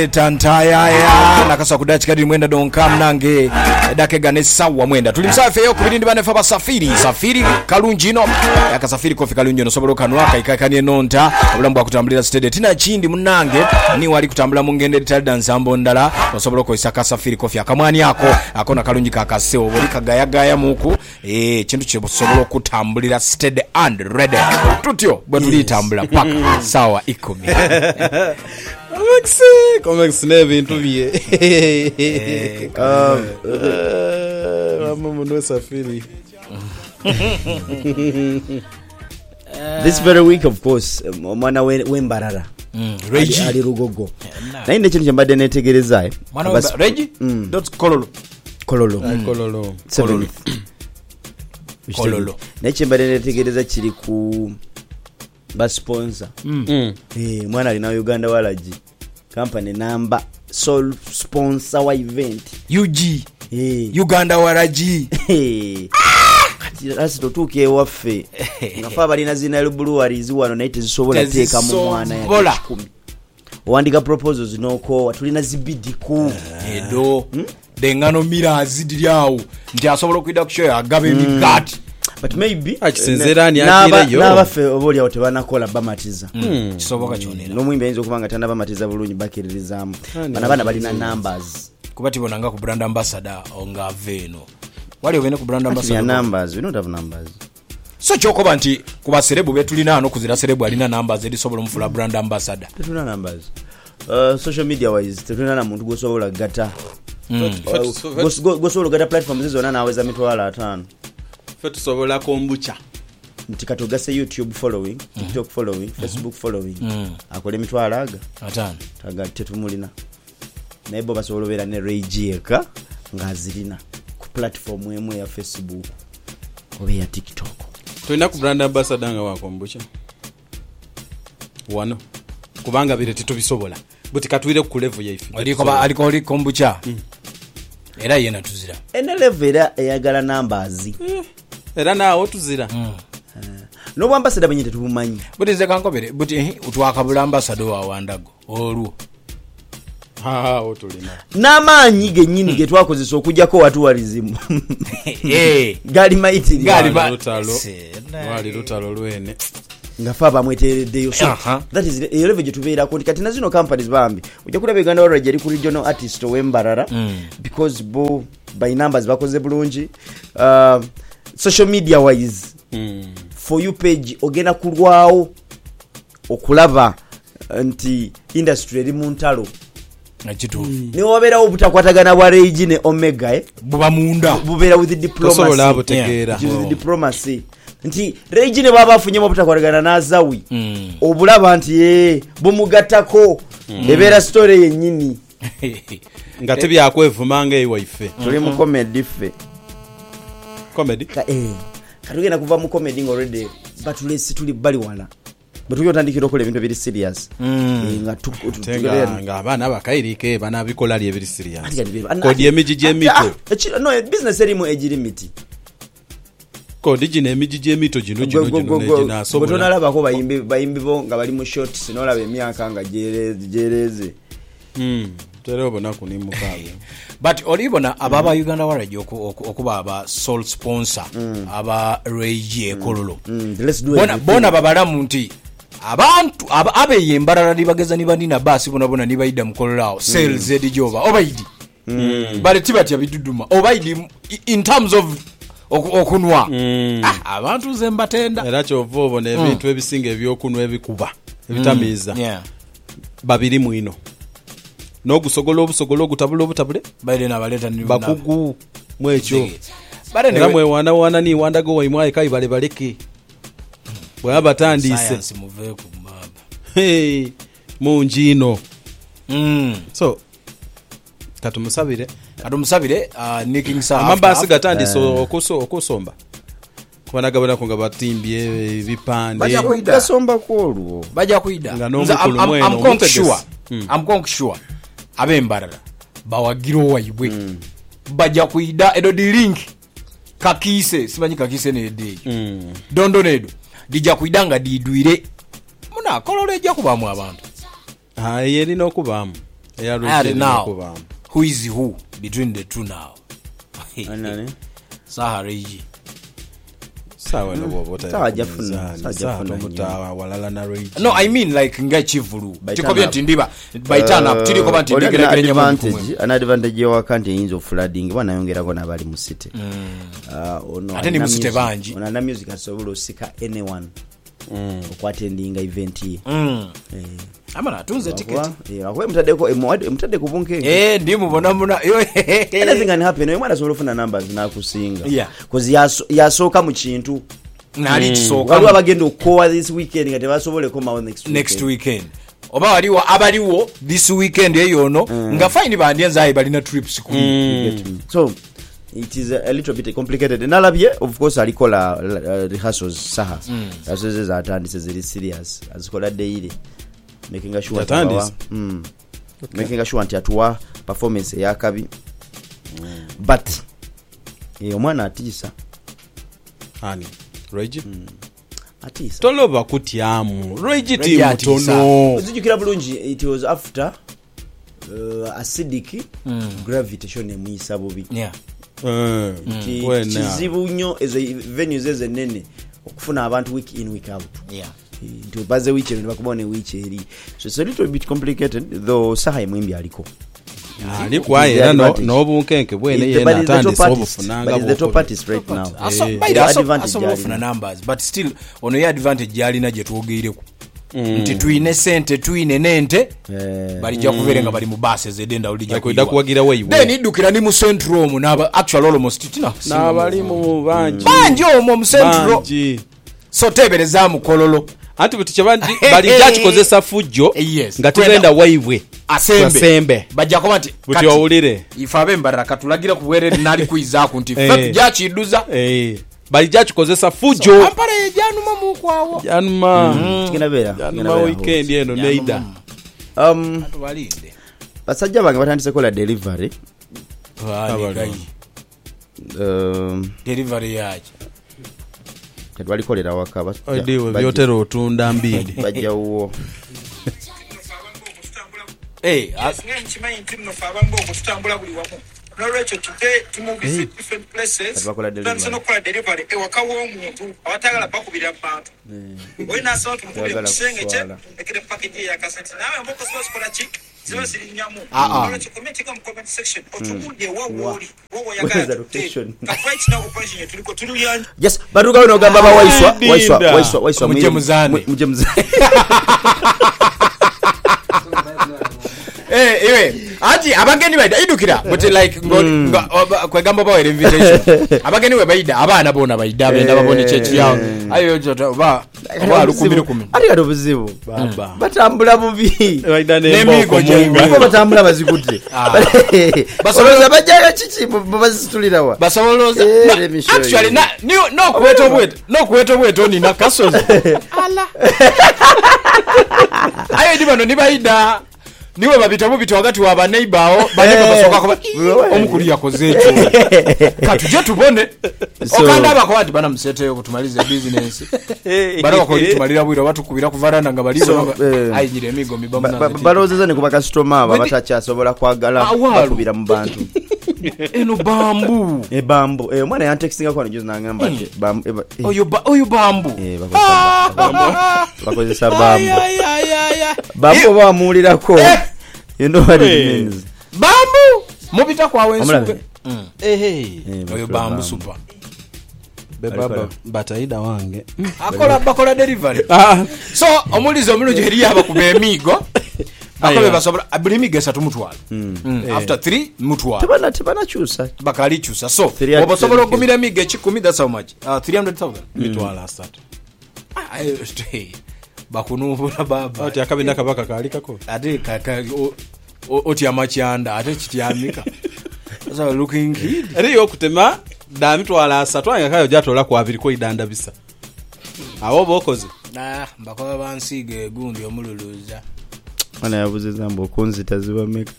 Tantaya nakasa kudachi kadi mwenda donka mnange dake gane sawa mwenda tuli msafe yo kubirindi bane fa basafiri kalunjino yakasafiri kofi kalunjino sobolo kanwaka ikakanie nonta obulambu akutambulira stade tina chindi munange ni wali kutambula mungende talda nsambo ndala osobolo ko isaka safiri kofi akamwani yako akona kalunji kakaseo boli kagaya muku chintu chebo sobolo kutambulira stade and ready tutyo bwatuli tambula paka sawa ikomi Comex n'ebintu bye mama safiri. This very week of course mwana wembarara Reggie ali rugogo na inde kintu kyambadde netegereza mwana Reggie .kololo 7 kololo nekyembadde netegereza kiri ku ba sponsor mwana alina Uganda Walaji company number sole sponsor wa event UG Uganda Walaji kati lasi totuke waffe ngafa balina zina breweries wano naite zisobola teeka mu mwana ya 10 wandika proposals noko tulina zibidiko edo dengano mira zidirawo nti asobola kuida kushoya agabe migati but maybe akisinzerani akireyo n'abaffe oboli awo tebanakola bamatiza kisoboka kyonera n'omwimbi ayinza okubanga tanda bamatiza bulungi bakiririzamu bana balina numbers kuba tibonanga ku brand ambassador onga veno wali obene ku brand ambassador numbers we don't have numbers so chokoba nti kuba serebu betulina ano kuzira serebu alina numbers edisobola mfula brand ambassador tetuna numbers social media wise tetuna na muntu gosobola gata gosobola gata platforms zizona naweza mitwala 5 tusobola kombucha nti katogase YouTube following TikTok following Facebook following akole mitwala aga 5 taga tetumulina naibo basobola bera ne Regieka ngazirina ku platform emu ya Facebook obe ya TikTok tulina ku brand ambassador nga wa kombucha wano kubanga bire titubisobola buti katwire ku level ya ifi aliko kombucha era yena tuzira ene level era eyagala numbers era naawo tuzira no ambassador benye tetubumanyi buti ze kankobere buti utwakabula ambassador wa wandago olwo otulina n'amaanyi gennyini ge twakozesa okujjako watuwalizimu gali maitiri wali lutalo lwene nga fa bamwetereddeyo so that is a level gye tubeerako nti kati nazino companies bambi ojja kulaba Uganda Walaji ali ku regional artist owembarara because bo by numbers bakoze bulungi social media wise for you page ogenda kulwawo okulaba nti industry eri mu ntalo nakitufu ne waberawo obutakwatagana bwa Regi ne Omega buba munda bubeera with diplomacy nti Regi ne baba afunyemo obutakwatagana n'azawi obulaba nti bumugattako ebeera story yennyini nga tebyakwevumanga ewaife tuli mu comedy ffe comedy katugenda kuva mu comedy already batulesi tuli bali wala batuyotandikira okola ebintu ebiri serious nga abaana abakairike banabikola ali ebiri serious kodi emijiji emito no business erimu age limit kodi gino emijiji emito gino neginaasobola tonalabako bayimbi bo nga bali mu short sinolaba emyaka nga jereze tere obona kunimukaaga but olibona ababa Uganda Walaji okuba aba sole sponsor aba Regi ekololo bona babalamu nti abantu abeyembarara libageza nibandina basi bona nibaida mukololawo sales edijoba obaidi bale tibati abiduduma obaidi in terms of okunwa abantu zembatenda era kyovobo nebintu ebisinga ebyokunwa ebikuba ebitamiza babiri mwino n'ogusogola obusogolo ogutabula obutabule baile nabaleta ni bakugu mwekyo era mwewana ni wandago waimwaye kai baleke bwabatandise science move ku baba munjino so katumusabire nicking sa amabasi gatandise okusomba kubana gabana ko ngabatimbye bipande baja kuida somba kolwo baja kuida I'm sure abembarara bawagiro waibwe baja kuida edo di link kakise simanyi kakise ne day dondo nedo dija kuidanga diduire muna kolole eja kubamu abantu yeri no kubamu now who is who between the two now? Saha Reggie. Sawa no bobota. Sawa jafuna walala na Reggie. No, I mean like ngachivulu. Tikobya tindiba by turn up tiri ko banti ndigere advantage. An advantage yo kanti yinzo flooding bana yongera ko nabali mu city. Ono. Ate ni mu city banji. Ona na music asobulo sika anyone. Okwatendinga event ye. Amana atunze ticket. Akwe mtade ku bunke. Ndimu bona muna. Anything can happen. Mwana solo funa numbers na kusinga. Cause yasoka mu kintu. Nali kisoka. Waliwo abagenda okukowa this weekend ngate basobole koma next weekend. Oba waliwo abaliwo this weekend eyono nga fine bandyenza ayi balina trips ku. So it is a little bit complicated. Nalabye of course alikola rehearsals saha. Rehearsals atandise ziri serious. Azikola daily. Making sure making sure anti atuwa performance ya kabi. But omwana atisa. Ani Reggie atisa. Toloba kutyamu. Reggie timutono. Uzijukira bulungi it was after acidic gravitation emuyisa bubi. Kizibu nnyo ezo venues ezenene okufuna abantu week in week out. To baze weekend bakubone week eri. So it's a little bit complicated though saha mwimbi aliko. Ni kwaye era no bunkenke bwene yena atandise obufunanga but the top artist right now. Asobufuna numbers but still ono ya advantage yalina je tuogeireko. Nti tuine sente tuine nente bali ja kuverenga bali mu buses edenda ulija kwida kuwagira way then idukira ni mu central mu naba actual almost tina na bali mu banji omo mu central so tebereza mu kololo anti butiche bali jachikozesa fujjo nga tugenda waibwe asembe bajja ko bati buti owulire ifabe mbaraka tulagira kuwere nali kuiza ku nti fatu jachiduza bali jachikozesa fujjo ampare januma mu kwawo Januma weekend eno neida atwalinde basajja bange batandise kola delivery delivery yaje kadwali kolera waka byotero otunda mbidi bajjawo nchimanyi ntimno fabambo okutambula buli wamu nolwekyo today to visit different places no kola delivery ewakawo omuntu awatagala bakubira abantu wena sawa tumukubira kisenge kye ekire package ya kasenti nawe mboko sokola chik zero zirinyamu nolwekyo comment section otumude wawoli wowo yagala right now operation tuliko tuluyanja yes baruga ono gamba waiswa mujemuzane ewe ati abageni baida idukira but like kwegamba bawe invitation abageni we baida abana bona baida benda babone church yawo ayo jota ba alukumire kumi ati kado buzibu baba batambula bubi baida nemigo jengo batambula bazikutte basoloza bajaga chichi bazitulira wa basoloza actually no kweto bweto ni nakasozi ala ayo dibano ni baida niwe babitamu bitu wakati wa baneighbor baneighbor basoka ko omukuli yakoze ekyo katuje tubone okanda bakwati bana msete yo kutumaliza business barako ko tumalira bwira watu kubira kuvarana nga balizo ayijire emigo mibamu na balozeza ne kuba customer aba batacha sobola kwagala bakubira mu bantu eno bambu bambu mwana ya textinga kwa njuzi na ngamba bambu oyo bambu bakozesa bambu bambu bamulira ko you know what it means bambu mubita kwa wensuke oyo bambu super beba bataida wange bakola delivery so omulizo omulungi eri abakube emigo akabe basobora abulimiga 3 mutwala after 3 mutwala tebana chusa bakali chusa so obasobora ogumira miga 10 that's how much 300,000 mitwala asatu bakunubula baba ati akabinda kabaka kalikako ate kaka oti amachanda ate kityamika so looking kid eriyo kutema da mitwala asatu anga kayo jatola kwa 2 ko idanda bisa awo bokozi mbakoba bansige gundi omululuza ana yabuze zambo konzita ziba meka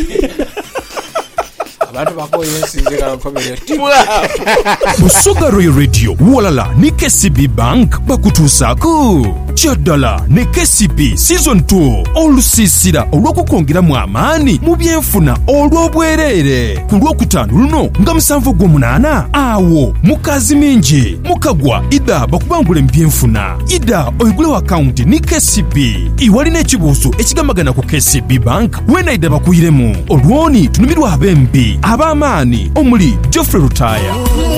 abantu bakoyensinze kakomere Busoga Royal Radio walala ni KCB Bank bakutusako bujja ddala ne KCB Season 2 olusiisira olw'okukongeramu amaani mu byenfuna olw'obwereere ku lwokutaano luno nga 7/8 awo mukazi mingi mukagwa ida bakubangule mu byenfuna ida oyigulewo akawunti ne KCB iwalina ekibuuzo ekigambagana ku KCB Bank wenaida bakuyiremu olwoni tunumirwa abembi ab'amaani omuli Geoffrey Rutaya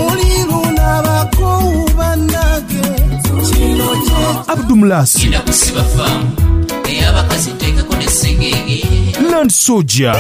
Abdumulasi Land Soldier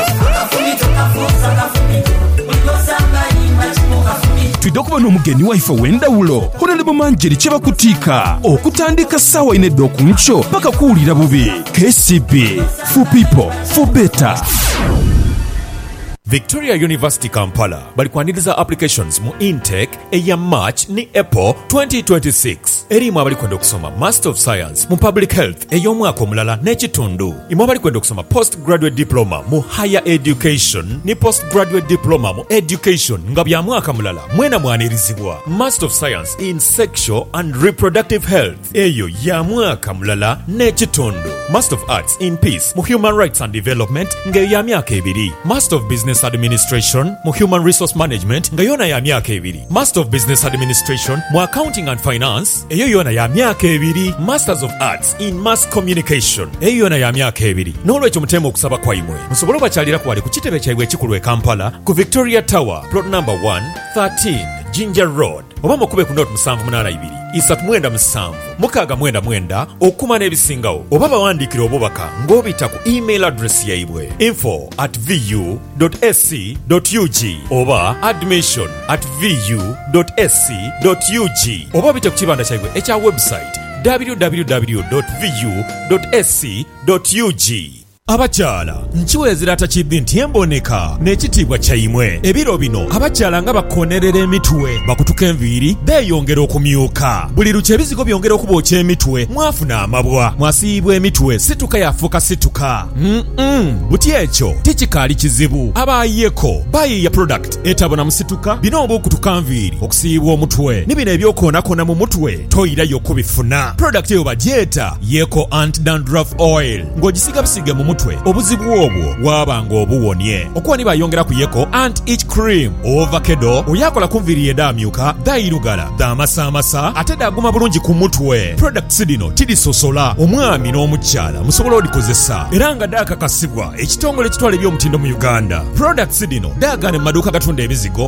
twidde okuba n'omugeni waife w'endawulo Honorable Manjeri Kyebakutiika okutandika ssaawa 4 okunkyo paka kuwulira bubi. KCB for people for better. Victoria University Kampala balikwaniriza applications mu intake eya March ni April 2026 erimu abalikwenda okusoma Master of Science mu Public Health ey'omwaka omulala n'ekitundu imu abalikwenda okusoma Postgraduate Diploma mu Higher Education ni Postgraduate Diploma mu Education nga bya mwaka mulala mwena mwanirizibwa Master of Science in Sexual and Reproductive Health eyo ya mwaka mulala n'ekitundu Master of Arts in Peace mu Human Rights and Development ng'eyo ya myaka 2 Master of Business Administration mu Human Resource Management nga yona ya myaka 2 Master of Business Administration mu Accounting and Finance eyo yona ya myaka 2 Masters of Arts in Mass Communication eyo yona ya myaka 2 n'olwekyo mutema okusaba kwaimwe musobole bakyalira ku wali ku kitebe kyabwe ekikulu e Kampala ku Victoria Tower plot number 113 Ginger Road oba mukube ku note 782 397 699 okuma n'ebisingawo oba bawandiikira obubaka ng'obita ku email address yaibwe info@vu.sc.ug oba admission@vu.sc.ug oba bita ku kibanda kyaibwe ekya website www.vu.sc.ug. Abakyala nkiwezera atakiddi nti emboneka n'ekitiibwa kyayimwe ebiro bino abakyala nga bakonerera emitwe bakutuka enviiri beeyongera okumyuka buli lukya ebizigo byongera okubookya emitwe mwafuna amabwa mwasiibwa emitwe situka yafuuka situka buti ekyo tikikaali kizibu abaayeko bayiiya product etabona musituka bino obukutuka nviiri okusiibwa omutwe ne bino ebyokoonakoona mu mutwe toyirayo okubifuna product eyo bagyeta Yeko Anti-Dandruff Oil ng'ogisiga busige mu mutwe obuzibu obwo bwabanga obuwonye okuwani bayongera ku Yeko Anti-Itch Cream Ovacado oyakola ku nviiri eddaamyuka dayirugala damasamasa ate daguma bulungi ku mutwe products dino tidisosola omwami n'omukyala musobola odikozesa era nga daakakasibwa ekitongole ekitwala ebyomutindo mu Uganda products dino daagane mu maduuka gatunda ebizigo